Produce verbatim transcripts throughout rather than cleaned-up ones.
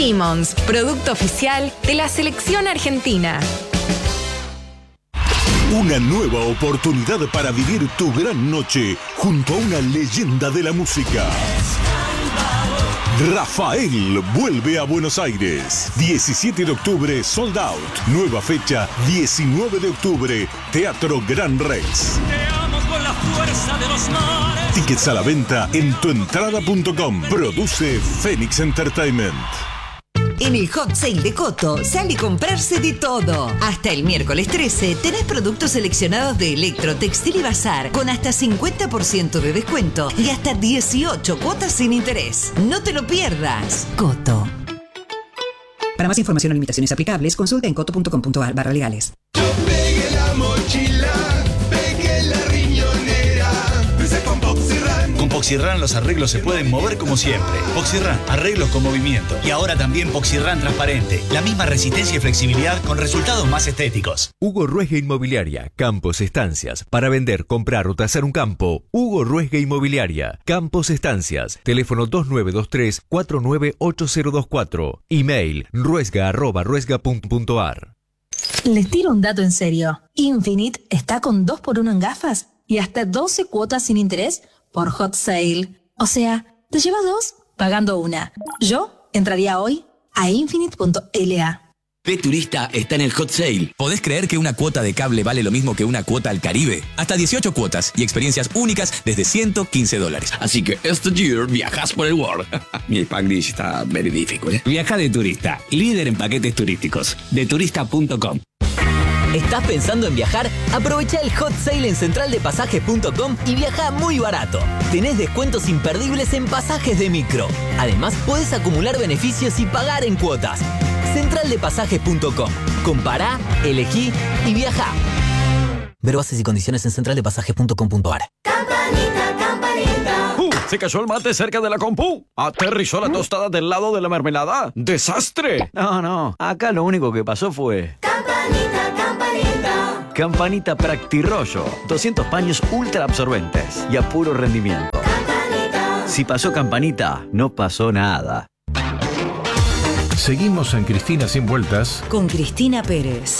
Simmons, producto oficial de la selección argentina. Una nueva oportunidad para vivir tu gran noche junto a una leyenda de la música. Rafael vuelve a Buenos Aires. diecisiete de octubre, sold out. Nueva fecha, diecinueve de octubre, Teatro Gran Rex. Te amo con la fuerza de los mares. Tickets a la venta en tuentrada punto com. Produce Phoenix Entertainment. En el Hot Sale de Coto sale a comprarse de todo. Hasta el miércoles trece tenés productos seleccionados de Electro, Textil y Bazar con hasta cincuenta por ciento de descuento y hasta dieciocho cuotas sin interés. No te lo pierdas. Coto. Para más información o limitaciones aplicables, consulta en coto punto com punto a r barra legales. Yo pegué la mochila, pegué la riñonera, empecé con Poxirran. Con Poxirran los arreglos se pueden mover como siempre. Poxirran, arreglos con movimiento. Y ahora también Poxirran transparente. La misma resistencia y flexibilidad con resultados más estéticos. Hugo Ruesga Inmobiliaria, Campos Estancias. Para vender, comprar o tasar un campo, Hugo Ruesga Inmobiliaria, Campos Estancias. Teléfono dos nueve dos tres, cuatro nueve ocho cero dos cuatro. Email ruesga arroba ruesga punto punto a r. Les tiro un dato en serio. Infinite está con dos por uno en gafas y hasta doce cuotas sin interés por Hot Sale. O sea, te llevas dos pagando una. Yo entraría hoy a infinite punto l a. P Turista está en el Hot Sale. ¿Podés creer que una cuota de cable vale lo mismo que una cuota al Caribe? Hasta dieciocho cuotas y experiencias únicas desde ciento quince dólares. Así que este year viajas por el world. Mi Spanglish está very difficult, ¿eh? Viaja de turista, líder en paquetes turísticos. de turista punto com. ¿Estás pensando en viajar? Aprovecha el Hot Sale en central de pasajes punto com y viaja muy barato. Tenés descuentos imperdibles en pasajes de micro. Además, podés acumular beneficios y pagar en cuotas. central de pasajes punto com. Compará, elegí y viajá. Ver bases y condiciones en central de pasajes punto com punto a r. Campanita, campanita. ¡Uh! Se cayó el mate cerca de la compu. Aterrizó la tostada del lado de la mermelada. ¡Desastre! No, no. Acá lo único que pasó fue... Campanita, campanita. Campanita Practirollo. doscientos paños ultra absorbentes y a puro rendimiento. Campanita. Si pasó Campanita, no pasó nada. Seguimos en Cristina Sin Vueltas con Cristina Pérez.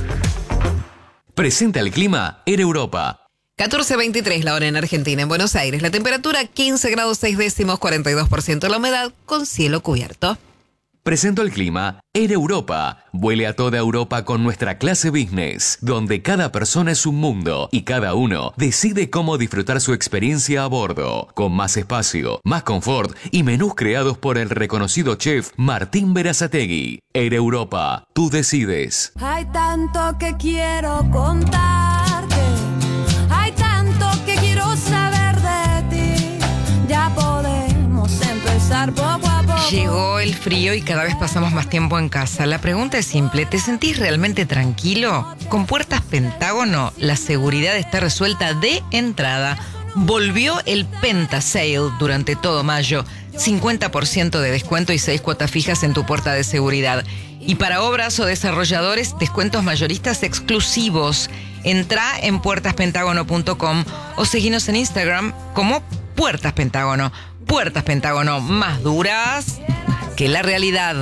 Presenta el clima en Europa. catorce veintitrés la hora en Argentina, en Buenos Aires. La temperatura quince grados seis décimos, cuarenta y dos por ciento la humedad, con cielo cubierto. Presento el clima en Europa. Vuele a toda Europa con nuestra clase business, donde cada persona es un mundo y cada uno decide cómo disfrutar su experiencia a bordo, con más espacio, más confort y menús creados por el reconocido chef Martín Berazategui. Air Europa, tú decides. Hay tanto que quiero contarte, hay tanto que quiero saber de ti, ya podemos empezar poco a poco. Llegó el frío y cada vez pasamos más tiempo en casa. La pregunta es simple, ¿te sentís realmente tranquilo? Con Puertas Pentágono, la seguridad está resuelta de entrada. Volvió el Penta Sale durante todo mayo. cincuenta por ciento de descuento y seis cuotas fijas en tu puerta de seguridad. Y para obras o desarrolladores, descuentos mayoristas exclusivos. Entrá en puertas pentágono punto com o seguinos en Instagram como Puertas Pentágono. Puertas Pentágono, más duras que la realidad.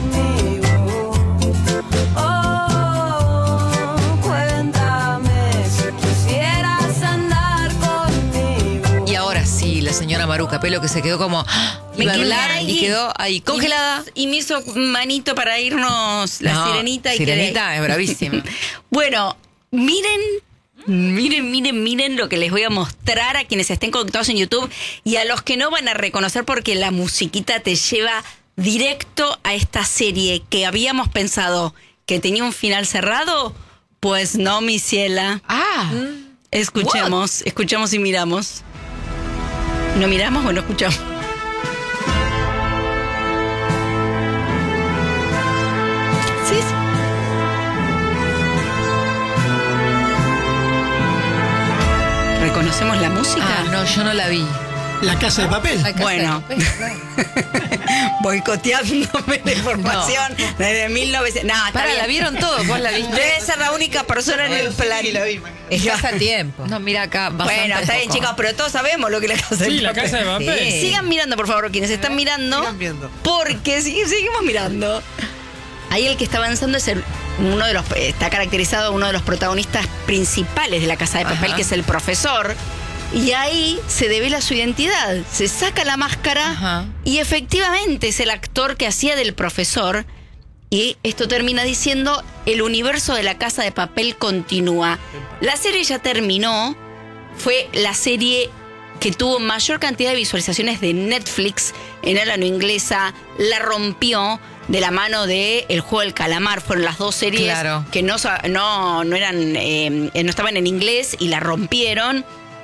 Y ahora sí, la señora Maru Capelo, que se quedó como... Me iba a quedé hablar ahí. y quedó ahí congelada. Y me hizo manito para irnos la No, sirenita. Y Sirenita quedé- es bravísima. Bueno, miren, miren, miren, miren lo que les voy a mostrar a quienes estén conectados en YouTube y a los que no van a reconocer, porque la musiquita te lleva directo a esta serie que habíamos pensado que tenía un final cerrado. Pues no, mi ciela. Ah. Escuchemos, escuchamos y miramos. ¿No miramos o no escuchamos? Sí, sí. ¿Reconocemos la música? Ah, no, yo no la vi. La Casa de Papel. La Casa bueno, de Papel, claro. Boicoteándome la información no. desde mil novecientos. No, Para, la vieron todos, vos la viste. Debe ser la única persona en el planeta. Estás a tiempo. No, mira acá. Bueno, está bien, chicos, pero todos sabemos lo que es la Casa sí, de Papel. Sí, la Casa de Papel. Sí. Sigan mirando, por favor, quienes están mirando. Sigan viendo. Porque sí, seguimos mirando. Ahí el que está avanzando es el, uno de los, está caracterizado uno de los protagonistas principales de la Casa de Papel, Ajá. que es el profesor. Y ahí se devela su identidad. Se saca la máscara Ajá. y efectivamente es el actor que hacía del profesor. Y esto termina diciendo: el universo de la Casa de Papel continúa. La serie ya terminó. Fue la serie que tuvo mayor cantidad de visualizaciones de Netflix en habla no inglesa. La rompió de la mano de El Juego del Calamar. Fueron las dos series claro. que no, no, no eran eh, no estaban en inglés y la rompieron.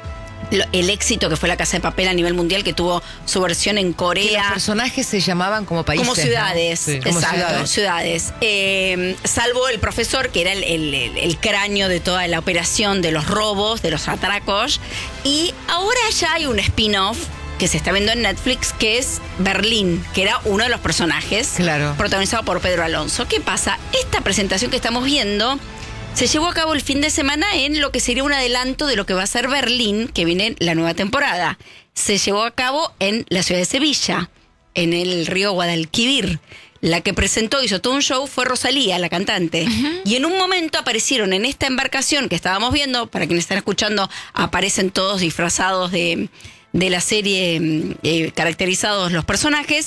El éxito que fue la Casa de Papel a nivel mundial, que tuvo su versión en Corea. Que los personajes se llamaban como países. Como ciudades, ¿no? Sí. Exacto, como ciudades. ciudades. Eh, salvo el profesor, que era el, el, el cráneo de toda la operación de los robos, de los atracos. Y ahora ya hay un spin-off que se está viendo en Netflix, que es Berlín, que era uno de los personajes, claro. protagonizado por Pedro Alonso. ¿Qué pasa? Esta presentación que estamos viendo se llevó a cabo el fin de semana en lo que sería un adelanto de lo que va a ser Berlín, que viene la nueva temporada. Se llevó a cabo en la ciudad de Sevilla, en el río Guadalquivir. La que presentó, hizo todo un show, fue Rosalía, la cantante. Uh-huh. Y en un momento aparecieron en esta embarcación que estábamos viendo, para quienes están escuchando, aparecen todos disfrazados de, de la serie, eh, caracterizados los personajes,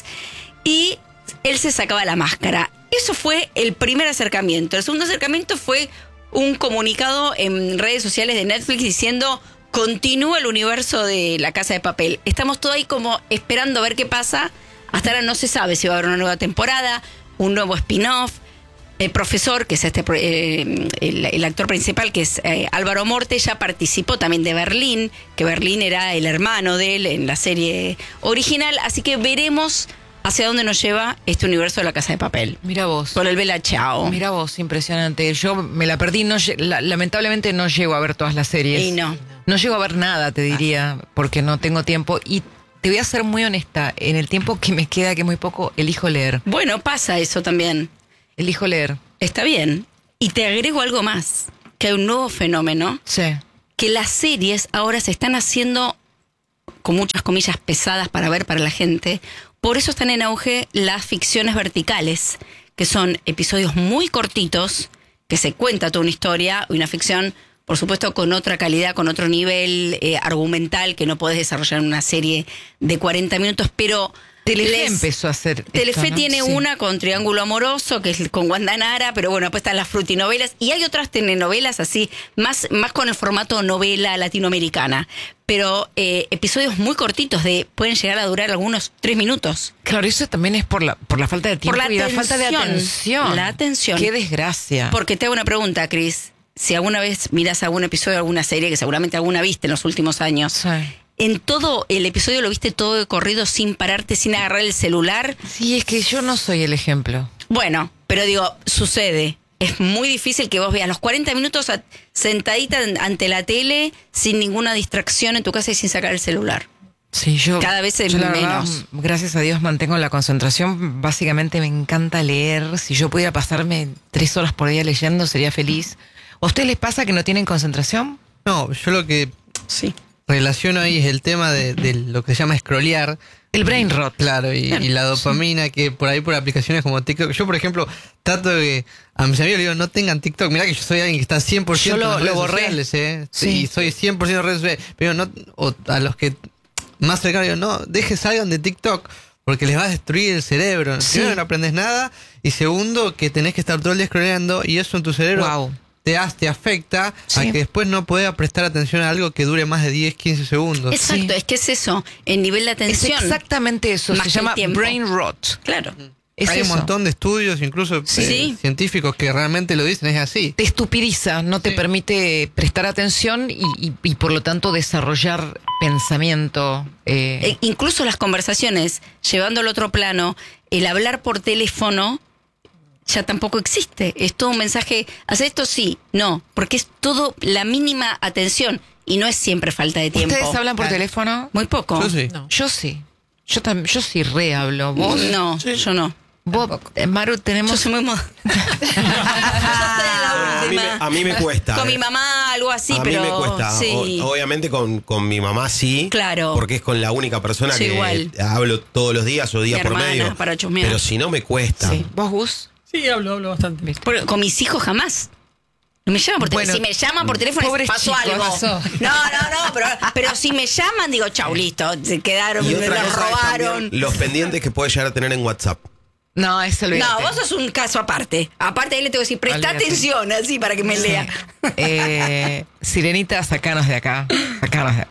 y él se sacaba la máscara. Eso fue el primer acercamiento. El segundo acercamiento fue un comunicado en redes sociales de Netflix diciendo: continúa el universo de la Casa de Papel. Estamos todos ahí como esperando a ver qué pasa. Hasta ahora no se sabe si va a haber una nueva temporada, un nuevo spin-off. El profesor, que es este eh, el, el actor principal, que es eh, Álvaro Morte, ya participó también de Berlín, que Berlín era el hermano de él en la serie original. Así que veremos hacia dónde nos lleva este universo de la Casa de Papel. Mira vos. Por el Bella Ciao. Mira vos, impresionante. Yo me la perdí, no, la, lamentablemente no llego a ver todas las series. Y no. No llego a ver nada, te diría, porque no tengo tiempo. Y te voy a ser muy honesta, en el tiempo que me queda, que es muy poco, elijo leer. Bueno, pasa eso también. Elijo leer. Está bien. Y te agrego algo más, que hay un nuevo fenómeno. Sí. Que las series ahora se están haciendo, con muchas comillas, pesadas para ver para la gente. Por eso están en auge las ficciones verticales, que son episodios muy cortitos, que se cuenta toda una historia, una ficción, por supuesto, con otra calidad, con otro nivel eh, argumental, que no podés desarrollar en una serie de cuarenta minutos, pero Telefe les, empezó a hacer Telefe esto, ¿no? tiene Sí. una con Triángulo Amoroso, que es con Wanda Nara, pero bueno, después están las frutinovelas, y hay otras telenovelas así, más, más con el formato novela latinoamericana, pero eh, episodios muy cortitos, de pueden llegar a durar algunos tres minutos. Claro, eso también es por la, por la falta de tiempo Por la y la atención, falta de atención. La atención. Qué desgracia. Porque te hago una pregunta, Cris. Si alguna vez miras algún episodio de alguna serie, que seguramente alguna viste en los últimos años, Sí. ¿en todo el episodio lo viste todo de corrido sin pararte, sin agarrar el celular? Sí, es que yo no soy el ejemplo. Bueno, pero digo, sucede. Es muy difícil que vos veas los cuarenta minutos a- sentadita ante la tele, sin ninguna distracción en tu casa y sin sacar el celular. Sí, yo Cada vez es yo la verdad, menos. gracias a Dios mantengo la concentración. Básicamente me encanta leer. Si yo pudiera pasarme tres horas por día leyendo, sería feliz. ¿A ustedes les pasa que no tienen concentración? No, yo lo que sí. relaciono ahí es el tema de, de lo que se llama scrollear. El brain rot. Claro, y, y la dopamina que por ahí por aplicaciones como TikTok. Yo, por ejemplo, trato de que a mis amigos les digo, no tengan TikTok. Mirá que yo soy alguien que está cien por ciento Yo lo- en las lo redes borré. sociales, ¿eh? Sí. Y soy cien por ciento en redes sociales. Pero no, o a los que más cercanos digo, no, dejes salgan de TikTok porque les va a destruir el cerebro. Sí. Primero, no aprendes nada. Y segundo, que tenés que estar todo el día scrolleando y eso en tu cerebro... Wow. Te, as- te afecta Sí. a que después no puedas prestar atención a algo que dure más de diez, quince segundos. Exacto, es que es eso, en nivel de Es atención. exactamente eso. Más Se que el llama tiempo. brain rot. Claro. Es Hay eso. un montón de estudios, incluso Sí. eh, científicos, que realmente lo dicen, es así. Te estupidiza, no te permite prestar atención y, y- y por lo tanto desarrollar pensamiento. eh. Eh, incluso las conversaciones, llevando al otro plano, el hablar por teléfono ya tampoco existe. Es todo un mensaje, ¿hace esto? Sí, no, porque es todo la mínima atención. y no es siempre falta de tiempo. ¿Ustedes hablan por teléfono? Muy poco. Yo sí. No. Yo sí. Yo también, yo sí re hablo. ¿Vos? No, Sí. yo no. Vos, eh, Maru, tenemos... Yo soy muy moda. Yo estoy en la A mí, me, última. a mí me cuesta. Con eh. mi mamá, algo así, a pero. mí me cuesta. Sí. O- obviamente con, con mi mamá sí. Claro. Porque es con la única persona Sí, que igual. hablo todos los días o día Mi por hermana, medio. para chusmear. Pero si no me cuesta. Sí. ¿Vos, Gus? Sí, hablo, hablo bastante. Por- con mis hijos jamás. No me llaman por teléfono. Bueno, si me llaman por teléfono, pobres es, pasó chicos, algo. pasó. No, no, no, pero, pero si me llaman, digo, chau, listo. Se quedaron, Y me otra lo cosa es robaron. también los pendientes que puede llegar a tener en WhatsApp. No, eso lo No, vos sos un caso aparte. Aparte ahí le tengo que decir, presta Olvídate. atención, así, para que me lea. Eh, Sirenita, sacanos de acá. Sacanos de acá.